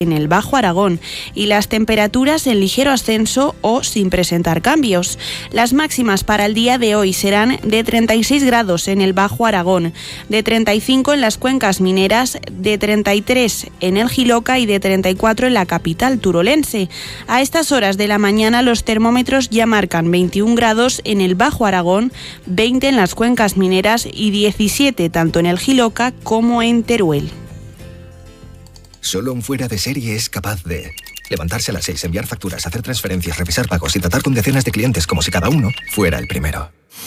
en el Bajo Aragón y las temperaturas en ligero ascenso o sin presentar cambios. Las máximas para el día de hoy serán de 36 grados en el Bajo Aragón, de 35 en las cuencas mineras, de 33 en el Jiloca y de 34 en la capital turolense. A estas horas de la mañana los termómetros ya marcan 21 grados en el Bajo Aragón, 20 en las cuencas mineras y 17 tanto en el Jiloca como en Teruel. Solo un fuera de serie es capaz de levantarse a las 6, enviar facturas, hacer transferencias, revisar pagos y tratar con decenas de clientes como si cada uno fuera el primero.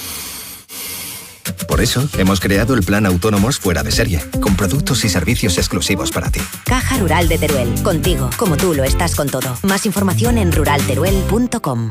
Por eso, hemos creado el plan Autónomos Fuera de Serie, con productos y servicios exclusivos para ti. Caja Rural de Teruel, contigo, como tú lo estás con todo. Más información en ruralteruel.com.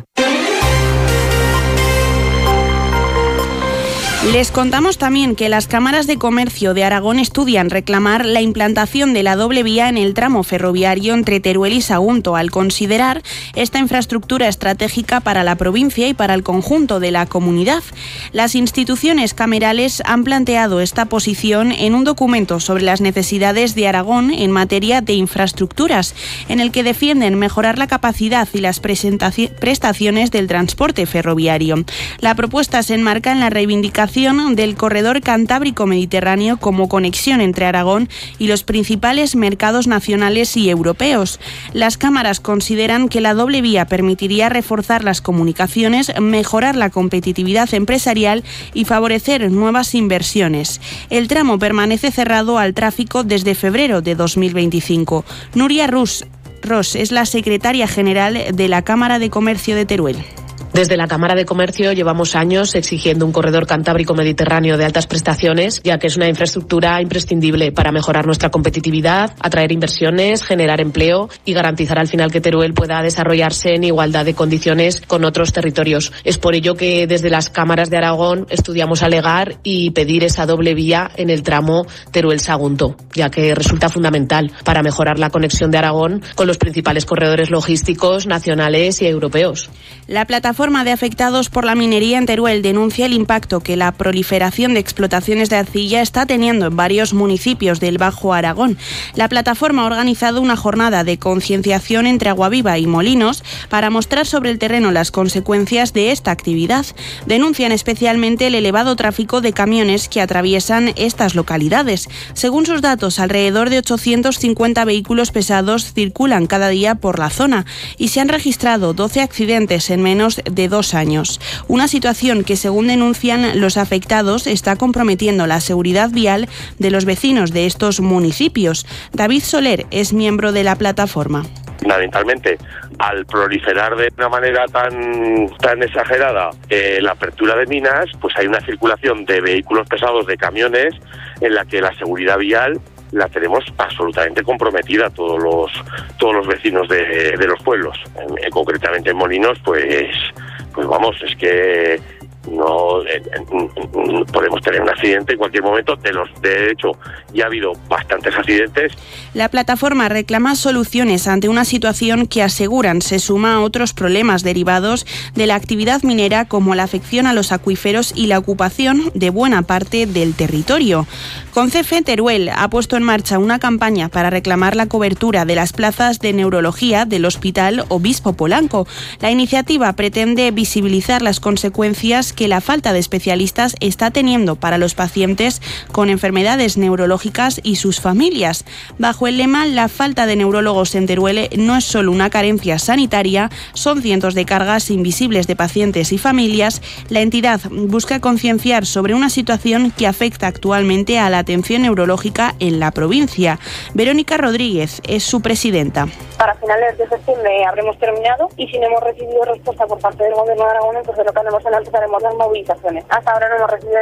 Les contamos también que las cámaras de comercio de Aragón estudian reclamar la implantación de la doble vía en el tramo ferroviario entre Teruel y Sagunto, al considerar esta infraestructura estratégica para la provincia y para el conjunto de la comunidad. Las instituciones camerales han planteado esta posición en un documento sobre las necesidades de Aragón en materia de infraestructuras, en el que defienden mejorar la capacidad y las prestaciones del transporte ferroviario. La propuesta se enmarca en la reivindicación del corredor cantábrico-mediterráneo como conexión entre Aragón y los principales mercados nacionales y europeos. Las cámaras consideran que la doble vía permitiría reforzar las comunicaciones, mejorar la competitividad empresarial y favorecer nuevas inversiones. El tramo permanece cerrado al tráfico desde febrero de 2025. Nuria Ros es la secretaria general de la Cámara de Comercio de Teruel. Desde la Cámara de Comercio llevamos años exigiendo un corredor cantábrico-mediterráneo de altas prestaciones, ya que es una infraestructura imprescindible para mejorar nuestra competitividad, atraer inversiones, generar empleo y garantizar al final que Teruel pueda desarrollarse en igualdad de condiciones con otros territorios. Es por ello que desde las cámaras de Aragón estudiamos alegar y pedir esa doble vía en el tramo Teruel-Sagunto, ya que resulta fundamental para mejorar la conexión de Aragón con los principales corredores logísticos nacionales y europeos. La plataforma de afectados por la minería en Teruel denuncia el impacto que la proliferación de explotaciones de arcilla está teniendo en varios municipios del Bajo Aragón. La plataforma ha organizado una jornada de concienciación entre Aguaviva y Molinos para mostrar sobre el terreno las consecuencias de esta actividad. Denuncian especialmente el elevado tráfico de camiones que atraviesan estas localidades. Según sus datos, alrededor de 850 vehículos pesados circulan cada día por la zona y se han registrado 12 accidentes en menos de 2 años. Una situación que, según denuncian los afectados, está comprometiendo la seguridad vial de los vecinos de estos municipios. David Soler es miembro de la plataforma. Fundamentalmente, al proliferar de una manera tan exagerada la apertura de minas, pues hay una circulación de vehículos pesados, de camiones, en la que la seguridad vial la tenemos absolutamente comprometida todos los vecinos de los pueblos. Concretamente en Molinos, pues vamos, es que no podemos tener un accidente en cualquier momento. De hecho, ya ha habido bastantes accidentes. La plataforma reclama soluciones ante una situación que, aseguran, se suma a otros problemas derivados de la actividad minera, como la afección a los acuíferos y la ocupación de buena parte del territorio. Concefe Teruel ha puesto en marcha una campaña para reclamar la cobertura de las plazas de neurología del Hospital Obispo Polanco. La iniciativa pretende visibilizar las consecuencias que la falta de especialistas está teniendo para los pacientes con enfermedades neurológicas y sus familias. Bajo el lema "La falta de neurólogos en Teruel no es solo una carencia sanitaria, son cientos de cargas invisibles de pacientes y familias", la entidad busca concienciar sobre una situación que afecta actualmente a la atención neurológica en la provincia. Verónica Rodríguez es su presidenta. Para finales de septiembre habremos terminado y si no hemos recibido respuesta por parte del Gobierno de Aragón, entonces lo que haremos es empezaremos las movilizaciones. Hasta ahora no hemos recibido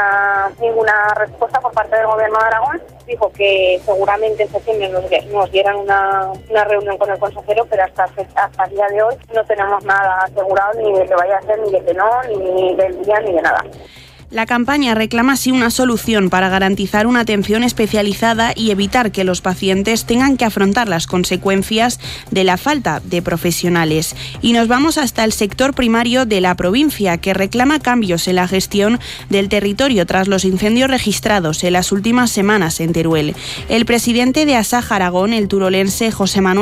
ninguna respuesta por parte del Gobierno de Aragón. Dijo que seguramente en septiembre nos dieran una reunión con el consejero, pero hasta el día de hoy no tenemos nada asegurado, ni de que vaya a ser, ni de que no, ni del día, ni de nada. La campaña reclama así una solución para garantizar una atención especializada y evitar que los pacientes tengan que afrontar las consecuencias de la falta de profesionales. Y nos vamos hasta el sector primario de la provincia, que reclama cambios en la gestión del territorio tras los incendios registrados en las últimas semanas en Teruel. El presidente de Asaja Aragón, el turolense José Manuel